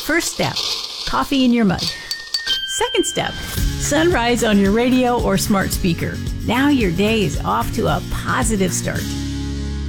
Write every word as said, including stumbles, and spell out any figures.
First step, coffee in your mug. Second step, sunrise on your radio or smart speaker. Now your day is off to a positive start.